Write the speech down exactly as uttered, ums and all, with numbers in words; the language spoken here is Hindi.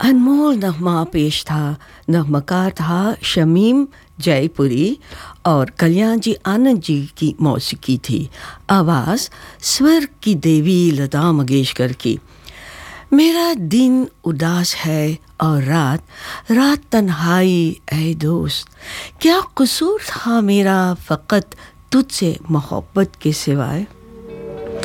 अनमोल नगमा पेश था। नगमकार था शमीम जयपुरी और कल्याण जी आनंद जी की मौसीकी थी। आवाज़ स्वर की देवी लता मंगेशकर की। मेरा दिन उदास है और रात रात तन्हाई ऐ दोस्त, क्या कसूर था मेरा फ़कत तुझसे मोहब्बत के सिवाय।